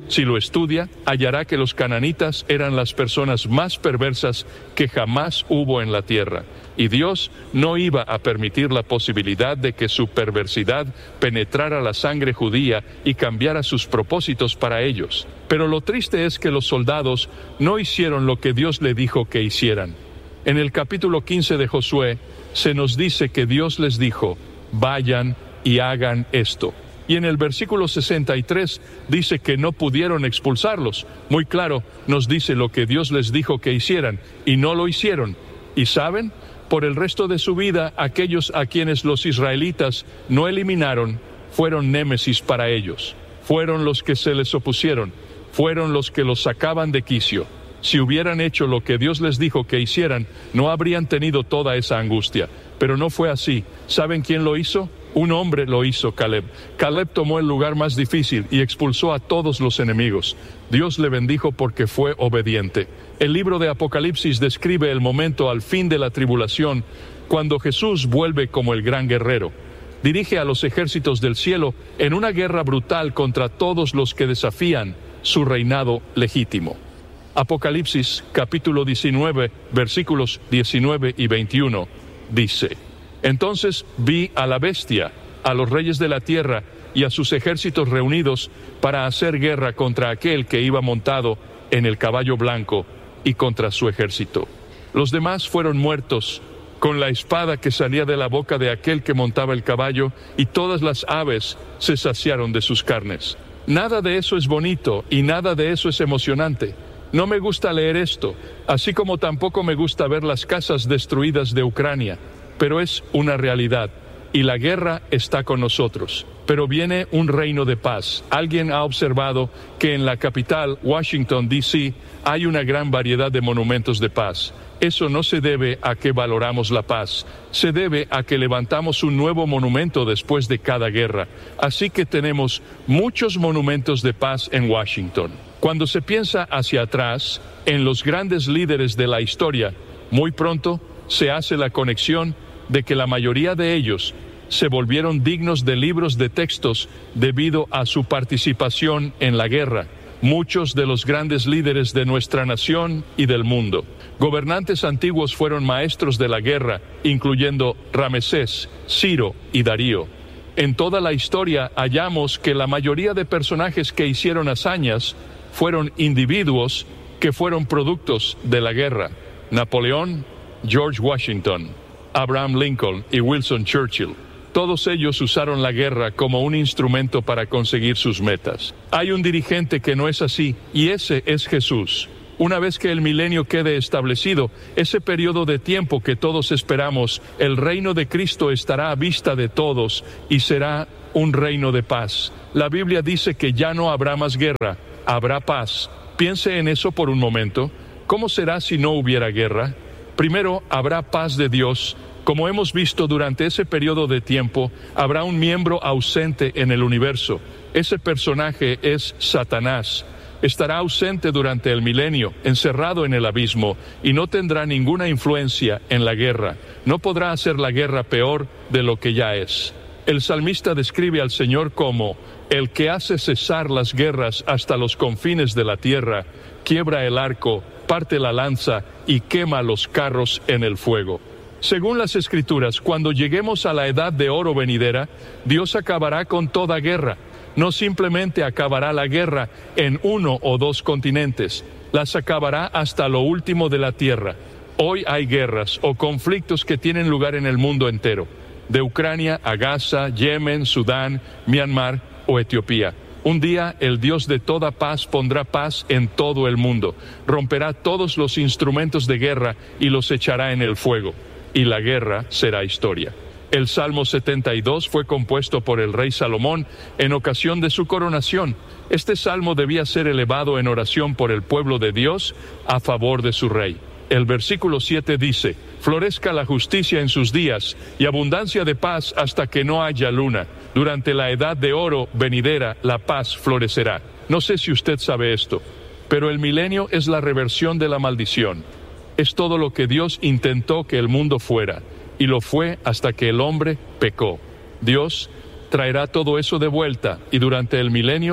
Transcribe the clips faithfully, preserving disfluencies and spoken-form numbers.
si lo estudia, hallará que los cananitas eran las personas más perversas que jamás hubo en la tierra, y Dios no iba a permitir la posibilidad de que su perversidad penetrara la sangre judía y cambiara sus propósitos para ellos. Pero lo triste es que los soldados no hicieron lo que Dios le dijo que hicieran. En el capítulo quince de Josué se nos dice que Dios les dijo: vayan y hagan esto. Y en el versículo sesenta y tres dice que no pudieron expulsarlos. Muy claro, nos dice lo que Dios les dijo que hicieran, y no lo hicieron. ¿Y saben? Por el resto de su vida, aquellos a quienes los israelitas no eliminaron fueron némesis para ellos. Fueron los que se les opusieron, fueron los que los sacaban de quicio. Si hubieran hecho lo que Dios les dijo que hicieran, no habrían tenido toda esa angustia. Pero no fue así. ¿Saben quién lo hizo? Un hombre lo hizo, Caleb. Caleb tomó el lugar más difícil y expulsó a todos los enemigos. Dios le bendijo porque fue obediente. El libro de Apocalipsis describe el momento al fin de la tribulación, cuando Jesús vuelve como el gran guerrero. Dirige a los ejércitos del cielo en una guerra brutal contra todos los que desafían su reinado legítimo. Apocalipsis capítulo diecinueve, versículos diecinueve y veintiuno, dice: entonces vi a la bestia, a los reyes de la tierra y a sus ejércitos reunidos para hacer guerra contra aquel que iba montado en el caballo blanco y contra su ejército. Los demás fueron muertos con la espada que salía de la boca de aquel que montaba el caballo, y todas las aves se saciaron de sus carnes. Nada de eso es bonito y nada de eso es emocionante. No me gusta leer esto, así como tampoco me gusta ver las casas destruidas de Ucrania. Pero es una realidad, y la guerra está con nosotros. Pero viene un reino de paz. Alguien ha observado que en la capital, Washington, D C, hay una gran variedad de monumentos de paz. Eso no se debe a que valoramos la paz, se debe a que levantamos un nuevo monumento después de cada guerra. Así que tenemos muchos monumentos de paz en Washington. Cuando se piensa hacia atrás, en los grandes líderes de la historia, muy pronto se hace la conexión de que la mayoría de ellos se volvieron dignos de libros de textos debido a su participación en la guerra. Muchos de los grandes líderes de nuestra nación y del mundo. Gobernantes antiguos fueron maestros de la guerra, incluyendo Ramsés, Ciro y Darío. En toda la historia hallamos que la mayoría de personajes que hicieron hazañas fueron individuos que fueron productos de la guerra. Napoleón, George Washington, Abraham Lincoln y Winston Churchill. Todos ellos usaron la guerra como un instrumento para conseguir sus metas. Hay un dirigente que no es así, y ese es Jesús. Una vez que el milenio quede establecido, ese periodo de tiempo que todos esperamos, el reino de Cristo estará a vista de todos y será un reino de paz. La Biblia dice que ya no habrá más guerra, habrá paz. Piense en eso por un momento. ¿Cómo será si no hubiera guerra? Primero, habrá paz de Dios. Como hemos visto durante ese periodo de tiempo, habrá un miembro ausente en el universo. Ese personaje es Satanás. Estará ausente durante el milenio, encerrado en el abismo, y no tendrá ninguna influencia en la guerra. No podrá hacer la guerra peor de lo que ya es. El salmista describe al Señor como el que hace cesar las guerras hasta los confines de la tierra, quiebra el arco, parte la lanza y quema los carros en el fuego. Según las Escrituras, cuando lleguemos a la edad de oro venidera, Dios acabará con toda guerra. No simplemente acabará la guerra en uno o dos continentes, las acabará hasta lo último de la tierra. Hoy hay guerras o conflictos que tienen lugar en el mundo entero, de Ucrania a Gaza, Yemen, Sudán, Myanmar o Etiopía. Un día el Dios de toda paz pondrá paz en todo el mundo, romperá todos los instrumentos de guerra y los echará en el fuego. Y la guerra será historia. El Salmo setenta y dos fue compuesto por el rey Salomón en ocasión de su coronación. Este salmo debía ser elevado en oración por el pueblo de Dios a favor de su rey. El versículo siete dice: florezca la justicia en sus días y abundancia de paz hasta que no haya luna. Durante la edad de oro venidera la paz florecerá. No sé si usted sabe esto, pero el milenio es la reversión de la maldición. Es todo lo que Dios intentó que el mundo fuera, y lo fue hasta que el hombre pecó. Dios traerá todo eso de vuelta, y durante el milenio,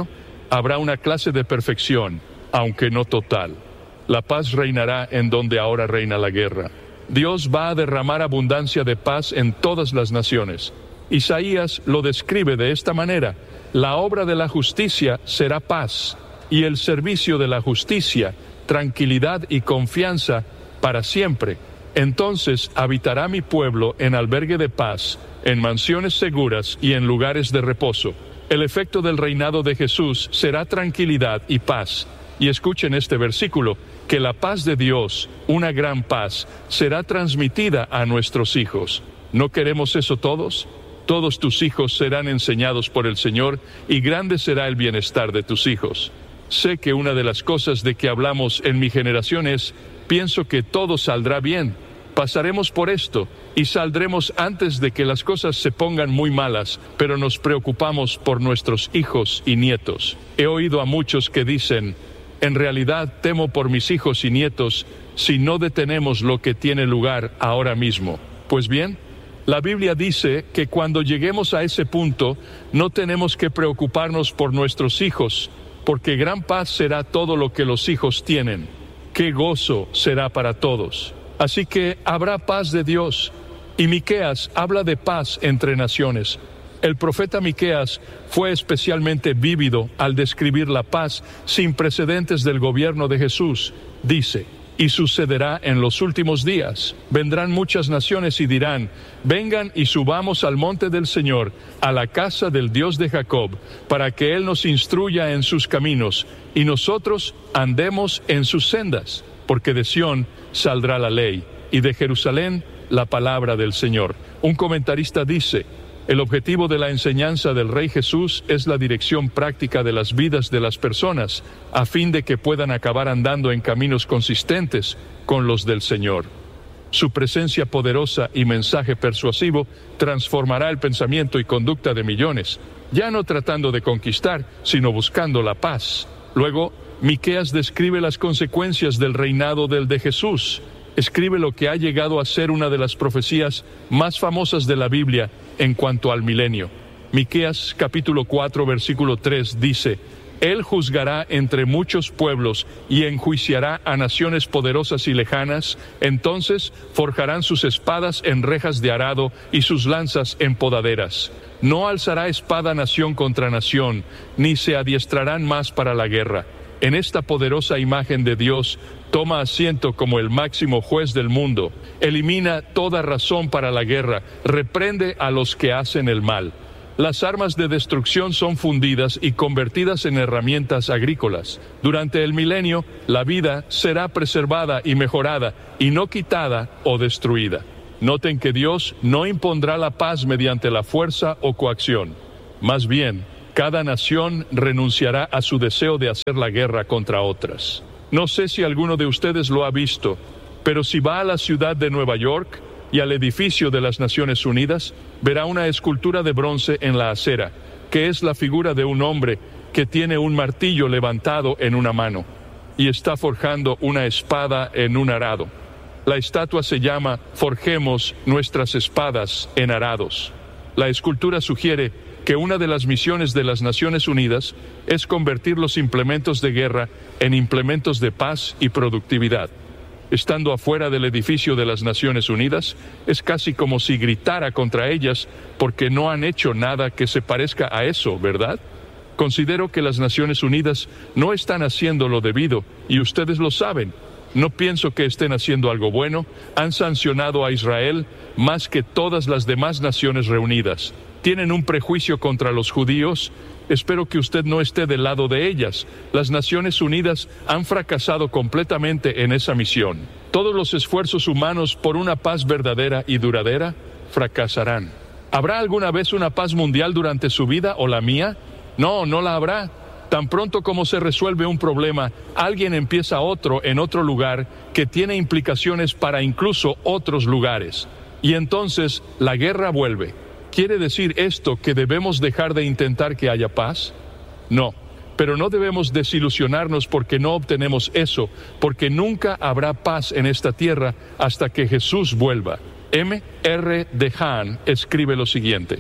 habrá una clase de perfección, aunque no total. La paz reinará en donde ahora reina la guerra. Dios va a derramar abundancia de paz en todas las naciones. Isaías lo describe de esta manera: la obra de la justicia será paz, y el servicio de la justicia, tranquilidad y confianza para siempre. Entonces habitará mi pueblo en albergue de paz, en mansiones seguras y en lugares de reposo. El efecto del reinado de Jesús será tranquilidad y paz. Y escuchen este versículo, que la paz de Dios, una gran paz, será transmitida a nuestros hijos. ¿No queremos eso todos? Todos tus hijos serán enseñados por el Señor, y grande será el bienestar de tus hijos. Sé que una de las cosas de que hablamos en mi generación es: pienso que todo saldrá bien. Pasaremos por esto y saldremos antes de que las cosas se pongan muy malas, pero nos preocupamos por nuestros hijos y nietos. He oído a muchos que dicen: en realidad temo por mis hijos y nietos si no detenemos lo que tiene lugar ahora mismo. Pues bien, la Biblia dice que cuando lleguemos a ese punto, no tenemos que preocuparnos por nuestros hijos, porque gran paz será todo lo que los hijos tienen. ¡Qué gozo será para todos! Así que habrá paz de Dios. Y Miqueas habla de paz entre naciones. El profeta Miqueas fue especialmente vívido al describir la paz sin precedentes del gobierno de Jesús. Dice: y sucederá en los últimos días. Vendrán muchas naciones y dirán: vengan y subamos al monte del Señor, a la casa del Dios de Jacob, para que Él nos instruya en sus caminos, y nosotros andemos en sus sendas. Porque de Sión saldrá la ley, y de Jerusalén la palabra del Señor. Un comentarista dice: el objetivo de la enseñanza del Rey Jesús es la dirección práctica de las vidas de las personas, a fin de que puedan acabar andando en caminos consistentes con los del Señor. Su presencia poderosa y mensaje persuasivo transformará el pensamiento y conducta de millones, ya no tratando de conquistar, sino buscando la paz. Luego, Miqueas describe las consecuencias del reinado del de Jesús. Escribe lo que ha llegado a ser una de las profecías más famosas de la Biblia en cuanto al milenio. Miqueas capítulo cuatro versículo tres dice: Él juzgará entre muchos pueblos y enjuiciará a naciones poderosas y lejanas. Entonces forjarán sus espadas en rejas de arado y sus lanzas en podaderas. No alzará espada nación contra nación, ni se adiestrarán más para la guerra. En esta poderosa imagen de Dios toma asiento como el máximo juez del mundo, elimina toda razón para la guerra, reprende a los que hacen el mal. Las armas de destrucción son fundidas y convertidas en herramientas agrícolas. Durante el milenio, la vida será preservada y mejorada, y no quitada o destruida. Noten que Dios no impondrá la paz mediante la fuerza o coacción. Más bien, cada nación renunciará a su deseo de hacer la guerra contra otras. No sé si alguno de ustedes lo ha visto, pero si va a la ciudad de Nueva York y al edificio de las Naciones Unidas, verá una escultura de bronce en la acera, que es la figura de un hombre que tiene un martillo levantado en una mano y está forjando una espada en un arado. La estatua se llama Forjemos nuestras espadas en arados. La escultura sugiere que una de las misiones de las Naciones Unidas es convertir los implementos de guerra en implementos de paz y productividad. Estando afuera del edificio de las Naciones Unidas, es casi como si gritara contra ellas porque no han hecho nada que se parezca a eso, ¿verdad? Considero que las Naciones Unidas no están haciendo lo debido, y ustedes lo saben. No pienso que estén haciendo algo bueno. Han sancionado a Israel más que todas las demás naciones reunidas. Tienen un prejuicio contra los judíos. Espero que usted no esté del lado de ellas. Las Naciones Unidas han fracasado completamente en esa misión. Todos los esfuerzos humanos por una paz verdadera y duradera fracasarán. ¿Habrá alguna vez una paz mundial durante su vida o la mía? No, no la habrá. Tan pronto como se resuelve un problema, alguien empieza otro en otro lugar que tiene implicaciones para incluso otros lugares. Y entonces la guerra vuelve. ¿Quiere decir esto que debemos dejar de intentar que haya paz? No, pero no debemos desilusionarnos porque no obtenemos eso, porque nunca habrá paz en esta tierra hasta que Jesús vuelva. M R de Hahn escribe lo siguiente: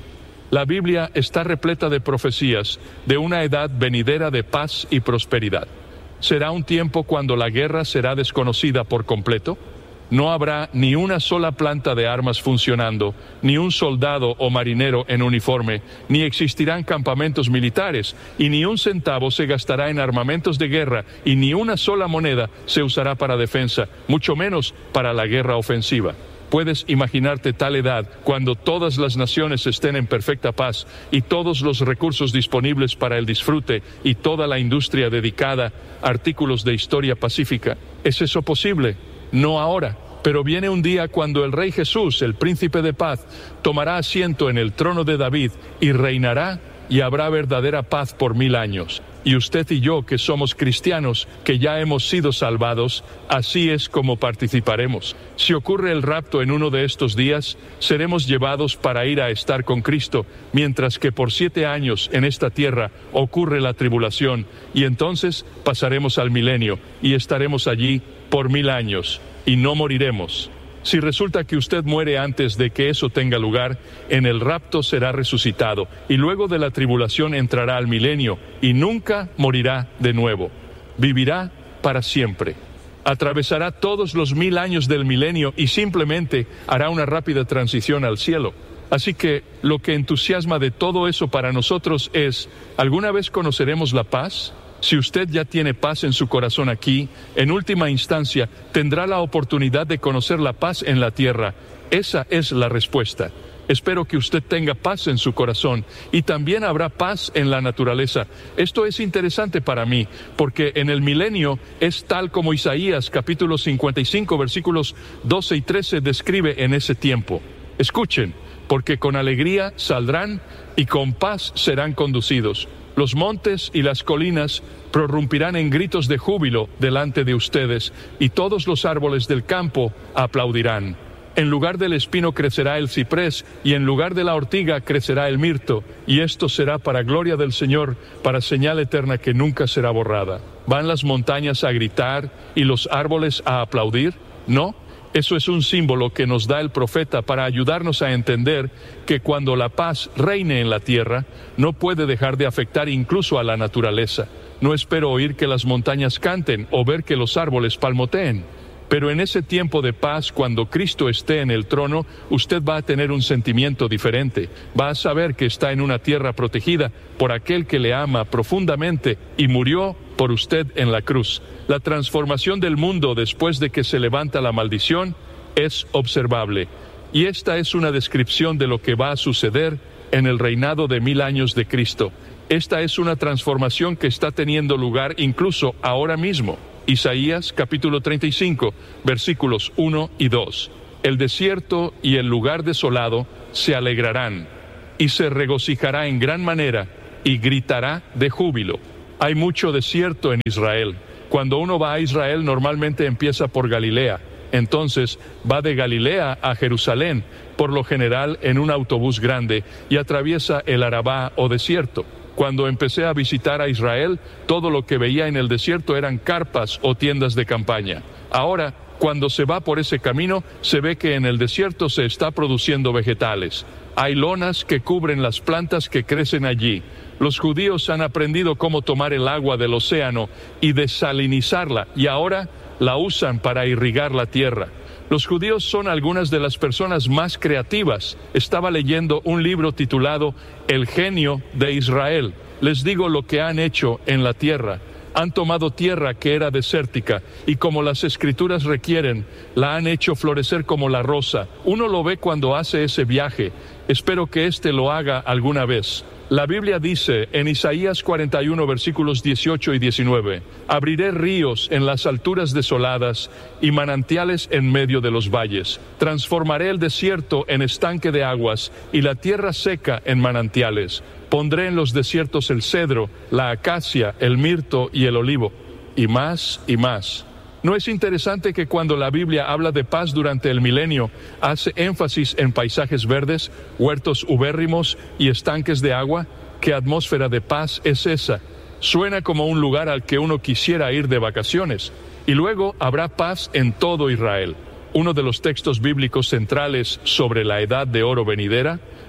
La Biblia está repleta de profecías de una edad venidera de paz y prosperidad. ¿Será un tiempo cuando la guerra será desconocida por completo? No habrá ni una sola planta de armas funcionando, ni un soldado o marinero en uniforme, ni existirán campamentos militares, y ni un centavo se gastará en armamentos de guerra, y ni una sola moneda se usará para defensa, mucho menos para la guerra ofensiva. ¿Puedes imaginarte tal edad cuando todas las naciones estén en perfecta paz y todos los recursos disponibles para el disfrute y toda la industria dedicada a artículos de historia pacífica? ¿Es eso posible? No ahora, pero viene un día cuando el Rey Jesús, el Príncipe de Paz, tomará asiento en el trono de David y reinará, y habrá verdadera paz por mil años. Y usted y yo, que somos cristianos, que ya hemos sido salvados, así es como participaremos. Si ocurre el rapto en uno de estos días, seremos llevados para ir a estar con Cristo, mientras que por siete años en esta tierra ocurre la tribulación, y entonces pasaremos al milenio, y estaremos allí por mil años, y no moriremos. Si resulta que usted muere antes de que eso tenga lugar, en el rapto será resucitado, y luego de la tribulación entrará al milenio, y nunca morirá de nuevo. Vivirá para siempre. Atravesará todos los mil años del milenio y simplemente hará una rápida transición al cielo. Así que lo que entusiasma de todo eso para nosotros es, ¿alguna vez conoceremos la paz? Si usted ya tiene paz en su corazón aquí, en última instancia, tendrá la oportunidad de conocer la paz en la tierra. Esa es la respuesta. Espero que usted tenga paz en su corazón y también habrá paz en la naturaleza. Esto es interesante para mí, porque en el milenio es tal como Isaías capítulo cincuenta y cinco versículos doce y trece describe en ese tiempo. Escuchen, porque con alegría saldrán y con paz serán conducidos. Los montes y las colinas prorrumpirán en gritos de júbilo delante de ustedes, y todos los árboles del campo aplaudirán. En lugar del espino crecerá el ciprés, y en lugar de la ortiga crecerá el mirto, y esto será para gloria del Señor, para señal eterna que nunca será borrada. ¿Van las montañas a gritar y los árboles a aplaudir? No. Eso es un símbolo que nos da el profeta para ayudarnos a entender que cuando la paz reine en la tierra, no puede dejar de afectar incluso a la naturaleza. No espero oír que las montañas canten o ver que los árboles palmoteen. Pero en ese tiempo de paz, cuando Cristo esté en el trono, usted va a tener un sentimiento diferente. Va a saber que está en una tierra protegida por aquel que le ama profundamente y murió por usted en la cruz. La transformación del mundo después de que se levanta la maldición es observable. Y esta es una descripción de lo que va a suceder en el reinado de mil años de Cristo. Esta es una transformación que está teniendo lugar incluso ahora mismo. Isaías capítulo treinta y cinco, versículos uno y dos. El desierto y el lugar desolado se alegrarán, y se regocijará en gran manera, y gritará de júbilo. Hay mucho desierto en Israel. Cuando uno va a Israel normalmente empieza por Galilea. Entonces va de Galilea a Jerusalén, por lo general en un autobús grande, y atraviesa el Arabá o desierto. Cuando empecé a visitar a Israel, todo lo que veía en el desierto eran carpas o tiendas de campaña. Ahora, cuando se va por ese camino, se ve que en el desierto se está produciendo vegetales. Hay lonas que cubren las plantas que crecen allí. Los judíos han aprendido cómo tomar el agua del océano y desalinizarla, y ahora la usan para irrigar la tierra. Los judíos son algunas de las personas más creativas. Estaba leyendo un libro titulado El genio de Israel. Les digo lo que han hecho en la tierra. Han tomado tierra que era desértica y, como las escrituras requieren, la han hecho florecer como la rosa. Uno lo ve cuando hace ese viaje. Espero que éste lo haga alguna vez. La Biblia dice en Isaías cuarenta y uno versículos dieciocho y diecinueve: abriré ríos en las alturas desoladas y manantiales en medio de los valles. Transformaré el desierto en estanque de aguas y la tierra seca en manantiales. Pondré en los desiertos el cedro, la acacia, el mirto y el olivo. Y más y más. ¿No es interesante que cuando la Biblia habla de paz durante el milenio, hace énfasis en paisajes verdes, huertos ubérrimos y estanques de agua? ¿Qué atmósfera de paz es esa? Suena como un lugar al que uno quisiera ir de vacaciones. Y luego habrá paz en todo Israel. Uno de los textos bíblicos centrales sobre la edad de oro venidera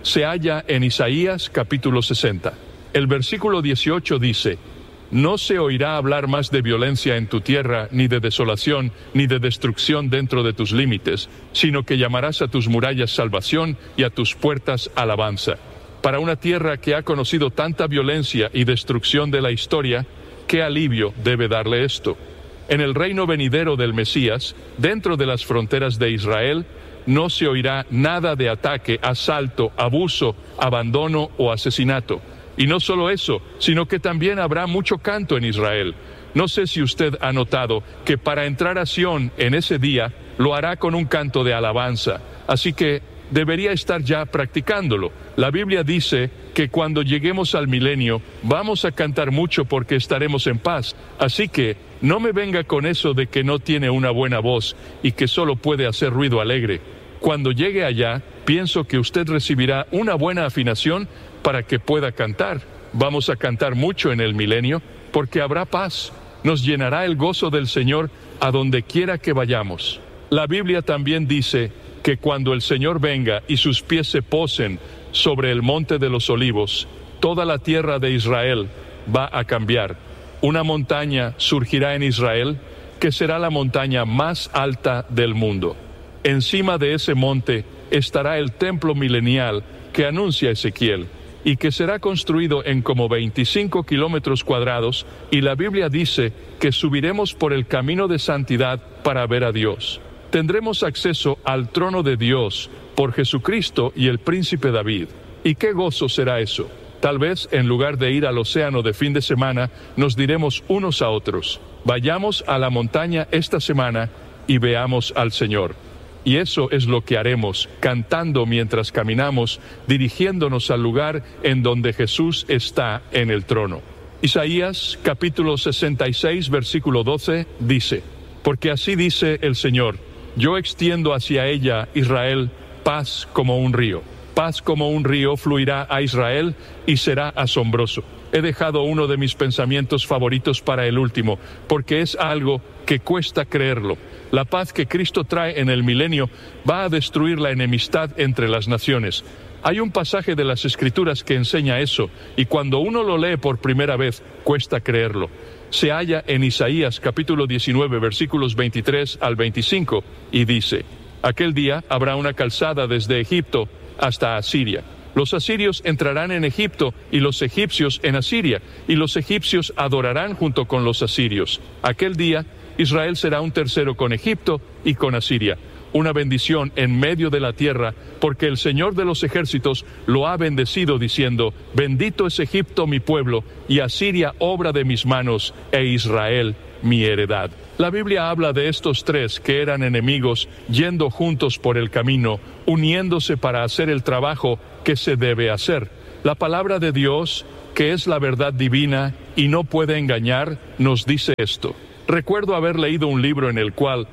se halla en Isaías capítulo sesenta. El versículo dieciocho dice: no se oirá hablar más de violencia en tu tierra, ni de desolación, ni de destrucción dentro de tus límites, sino que llamarás a tus murallas salvación y a tus puertas alabanza. Para una tierra que ha conocido tanta violencia y destrucción de la historia, ¿qué alivio debe darle esto? En el reino venidero del Mesías, dentro de las fronteras de Israel, no se oirá nada de ataque, asalto, abuso, abandono o asesinato. Y no solo eso, sino que también habrá mucho canto en Israel. No sé si usted ha notado que para entrar a Sión en ese día, lo hará con un canto de alabanza. Así que debería estar ya practicándolo. La Biblia dice que cuando lleguemos al milenio, vamos a cantar mucho porque estaremos en paz. Así que no me venga con eso de que no tiene una buena voz y que solo puede hacer ruido alegre. Cuando llegue allá, pienso que usted recibirá una buena afinación para que pueda cantar. Vamos a cantar mucho en el milenio porque habrá paz. Nos llenará el gozo del Señor a donde quiera que vayamos. La Biblia también dice que cuando el Señor venga y sus pies se posen sobre el monte de los olivos, toda la tierra de Israel va a cambiar. Una montaña surgirá en Israel que será la montaña más alta del mundo. Encima de ese monte estará el templo milenial que anuncia Ezequiel, y que será construido en como veinticinco kilómetros cuadrados, y la Biblia dice que subiremos por el camino de santidad para ver a Dios. Tendremos acceso al trono de Dios por Jesucristo y el príncipe David. ¿Y qué gozo será eso? Tal vez, en lugar de ir al océano de fin de semana, nos diremos unos a otros: vayamos a la montaña esta semana y veamos al Señor. Y eso es lo que haremos, cantando mientras caminamos, dirigiéndonos al lugar en donde Jesús está en el trono. Isaías capítulo sesenta y seis, versículo doce, dice: porque así dice el Señor, yo extiendo hacia ella, Israel, paz como un río. Paz como un río fluirá a Israel y será asombroso. He dejado uno de mis pensamientos favoritos para el último, porque es algo que cuesta creerlo. La paz que Cristo trae en el milenio va a destruir la enemistad entre las naciones. Hay un pasaje de las Escrituras que enseña eso, y cuando uno lo lee por primera vez, cuesta creerlo. Se halla en Isaías capítulo diecinueve, versículos veintitrés al veinticinco, y dice: aquel día habrá una calzada desde Egipto hasta Asiria. Los asirios entrarán en Egipto y los egipcios en Asiria, y los egipcios adorarán junto con los asirios. Aquel día Israel será un tercero con Egipto y con Asiria, una bendición en medio de la tierra, porque el Señor de los ejércitos lo ha bendecido diciendo: bendito es Egipto mi pueblo, y Asiria obra de mis manos, e Israel mi heredad. La Biblia habla de estos tres que eran enemigos yendo juntos por el camino, uniéndose para hacer el trabajo que se debe hacer. La palabra de Dios, que es la verdad divina y no puede engañar, nos dice esto. Recuerdo haber leído un libro en el cual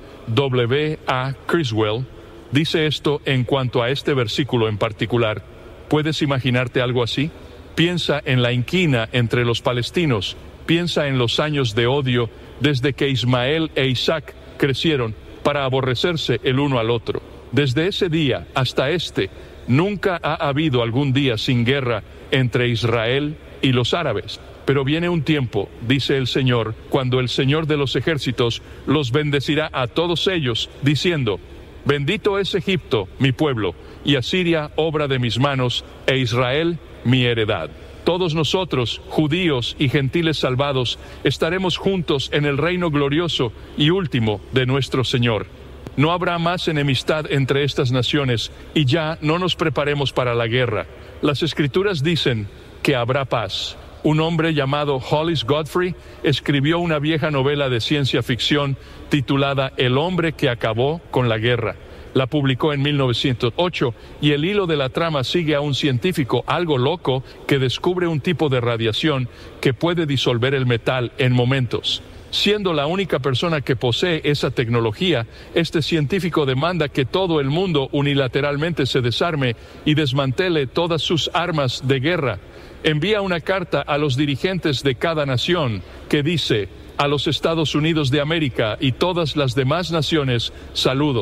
W A Criswell dice esto en cuanto a este versículo en particular. ¿Puedes imaginarte algo así? Piensa en la inquina entre los palestinos, piensa en los años de odio desde que Ismael e Isaac crecieron para aborrecerse el uno al otro. Desde ese día hasta este, nunca ha habido algún día sin guerra entre Israel y los árabes. Pero viene un tiempo, dice el Señor, cuando el Señor de los ejércitos los bendecirá a todos ellos, diciendo: bendito es Egipto, mi pueblo, y Asiria, obra de mis manos, e Israel, mi heredad. Todos nosotros, judíos y gentiles salvados, estaremos juntos en el reino glorioso y último de nuestro Señor. No habrá más enemistad entre estas naciones, y ya no nos preparemos para la guerra. Las Escrituras dicen que habrá paz. Un hombre llamado Hollis Godfrey escribió una vieja novela de ciencia ficción titulada El hombre que acabó con la guerra. La publicó en mil novecientos ocho, y el hilo de la trama sigue a un científico algo loco que descubre un tipo de radiación que puede disolver el metal en momentos. Siendo la única persona que posee esa tecnología, este científico demanda que todo el mundo unilateralmente se desarme y desmantele todas sus armas de guerra. Envía una carta a los dirigentes de cada nación que dice: a los Estados Unidos de América y todas las demás naciones, saludos.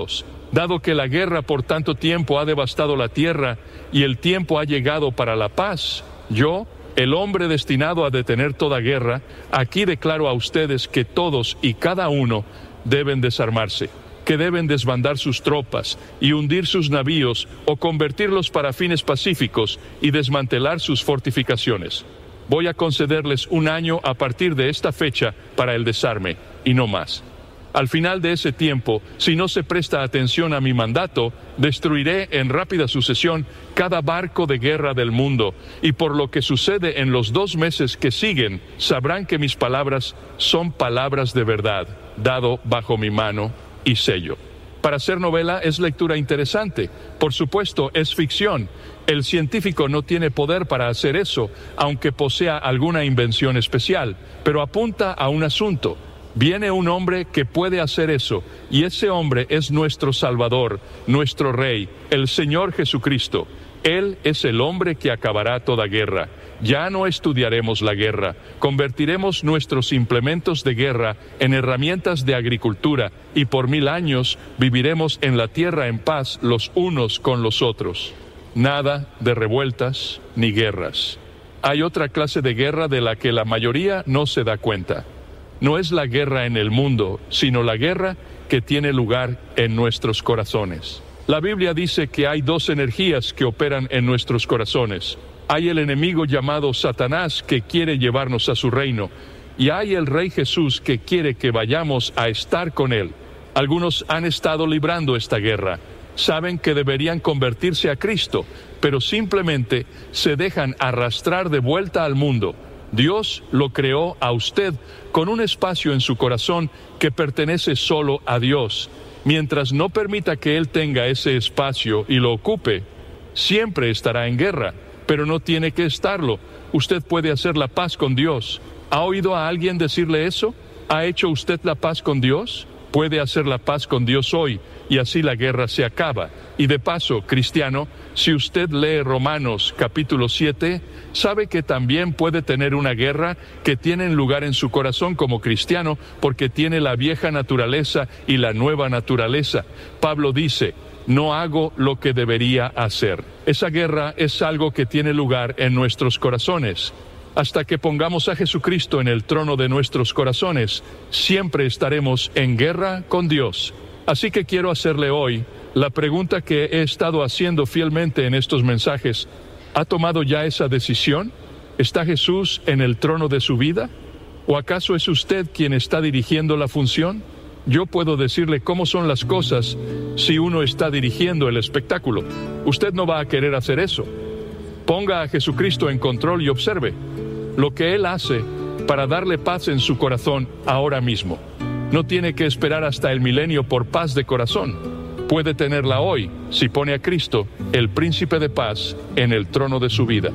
Dado que la guerra por tanto tiempo ha devastado la tierra y el tiempo ha llegado para la paz, yo, el hombre destinado a detener toda guerra, aquí declaro a ustedes que todos y cada uno deben desarmarse, que deben desbandar sus tropas y hundir sus navíos o convertirlos para fines pacíficos y desmantelar sus fortificaciones. Voy a concederles un año a partir de esta fecha para el desarme, y no más. Al final de ese tiempo, si no se presta atención a mi mandato, destruiré en rápida sucesión cada barco de guerra del mundo, y por lo que sucede en los dos meses que siguen, sabrán que mis palabras son palabras de verdad, dado bajo mi mano y sello. Para hacer novela es lectura interesante. Por supuesto, es ficción. El científico no tiene poder para hacer eso, aunque posea alguna invención especial, pero apunta a un asunto. Viene un hombre que puede hacer eso, y ese hombre es nuestro Salvador, nuestro Rey, el Señor Jesucristo. Él es el hombre que acabará toda guerra. Ya no estudiaremos la guerra, convertiremos nuestros implementos de guerra en herramientas de agricultura, y por mil años viviremos en la tierra en paz los unos con los otros. Nada de revueltas ni guerras. Hay otra clase de guerra de la que la mayoría no se da cuenta. No es la guerra en el mundo, sino la guerra que tiene lugar en nuestros corazones. La Biblia dice que hay dos energías que operan en nuestros corazones. Hay el enemigo llamado Satanás que quiere llevarnos a su reino, y hay el Rey Jesús que quiere que vayamos a estar con él. Algunos han estado librando esta guerra. Saben que deberían convertirse a Cristo, pero simplemente se dejan arrastrar de vuelta al mundo. Dios lo creó a usted con un espacio en su corazón que pertenece solo a Dios. Mientras no permita que Él tenga ese espacio y lo ocupe, siempre estará en guerra, pero no tiene que estarlo. Usted puede hacer la paz con Dios. ¿Ha oído a alguien decirle eso? ¿Ha hecho usted la paz con Dios? Puede hacer la paz con Dios hoy, y así la guerra se acaba. Y de paso, cristiano, si usted lee Romanos capítulo siete, sabe que también puede tener una guerra que tiene lugar en su corazón como cristiano, porque tiene la vieja naturaleza y la nueva naturaleza. Pablo dice, no hago lo que debería hacer. Esa guerra es algo que tiene lugar en nuestros corazones. Hasta que pongamos a Jesucristo en el trono de nuestros corazones, siempre estaremos en guerra con Dios. Así que quiero hacerle hoy la pregunta que he estado haciendo fielmente en estos mensajes. ¿Ha tomado ya esa decisión? ¿Está Jesús en el trono de su vida? ¿O acaso es usted quien está dirigiendo la función? Yo puedo decirle cómo son las cosas si uno está dirigiendo el espectáculo. Usted no va a querer hacer eso. Ponga a Jesucristo en control y observe lo que Él hace para darle paz en su corazón ahora mismo. No tiene que esperar hasta el milenio por paz de corazón. Puede tenerla hoy si pone a Cristo, el príncipe de paz, en el trono de su vida.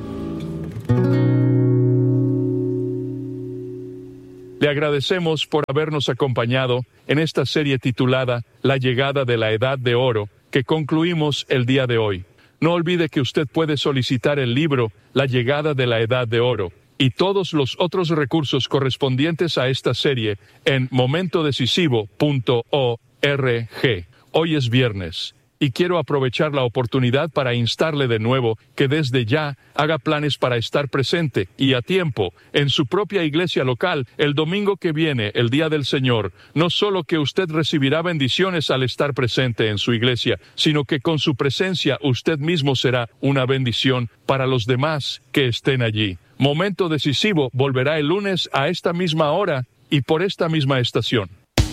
Le agradecemos por habernos acompañado en esta serie titulada La llegada de la Edad de Oro, que concluimos el día de hoy. No olvide que usted puede solicitar el libro La llegada de la Edad de Oro y todos los otros recursos correspondientes a esta serie en momento decisivo punto org. Hoy es viernes y quiero aprovechar la oportunidad para instarle de nuevo que desde ya haga planes para estar presente y a tiempo en su propia iglesia local el domingo que viene, el Día del Señor. No solo que usted recibirá bendiciones al estar presente en su iglesia, sino que con su presencia usted mismo será una bendición para los demás que estén allí. Momento Decisivo volverá el lunes a esta misma hora y por esta misma estación.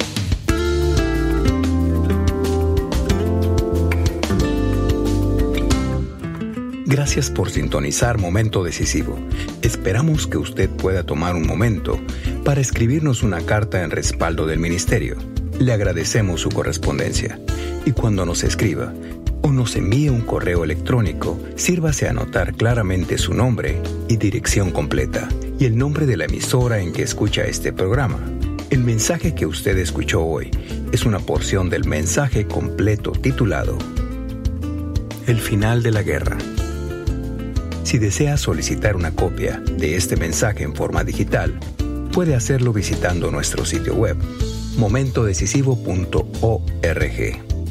Gracias por sintonizar Momento Decisivo. Esperamos que usted pueda tomar un momento para escribirnos una carta en respaldo del ministerio. Le agradecemos su correspondencia. Y cuando nos escriba o nos envíe un correo electrónico, sírvase a anotar claramente su nombre y dirección completa y el nombre de la emisora en que escucha este programa. El mensaje que usted escuchó hoy es una porción del mensaje completo titulado El final de la guerra. Si desea solicitar una copia de este mensaje en forma digital, puede hacerlo visitando nuestro sitio web momento decisivo punto org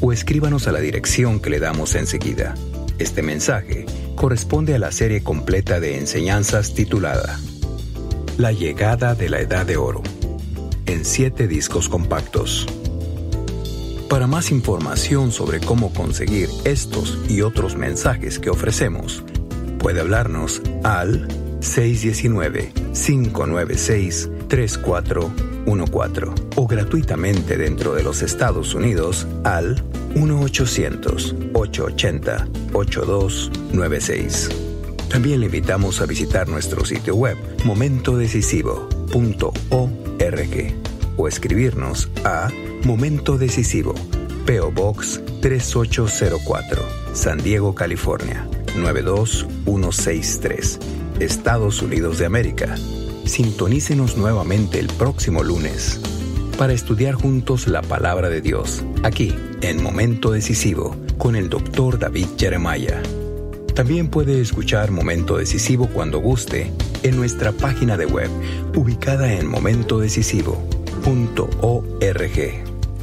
o escríbanos a la dirección que le damos enseguida. Este mensaje corresponde a la serie completa de enseñanzas titulada La llegada de la Edad de Oro, en siete discos compactos. Para más información sobre cómo conseguir estos y otros mensajes que ofrecemos, puede hablarnos al seis uno nueve, cinco nueve seis, tres cuatro uno cuatro o gratuitamente dentro de los Estados Unidos al uno ochocientos, ochocientos ochenta, ochenta y dos noventa y seis. También le invitamos a visitar nuestro sitio web momento decisivo punto org o escribirnos a Momento Decisivo, P O Box tres ocho cero cuatro, San Diego, California nueve dos uno seis tres, Estados Unidos de América. Sintonícenos nuevamente el próximo lunes para estudiar juntos la palabra de Dios, aquí en Momento Decisivo con el doctor David Jeremiah. También puede escuchar Momento Decisivo cuando guste en nuestra página de web ubicada en momento decisivo punto org.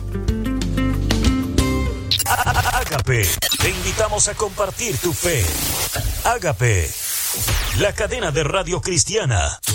Ágape, te invitamos a compartir tu fe. Ágape, la cadena de radio cristiana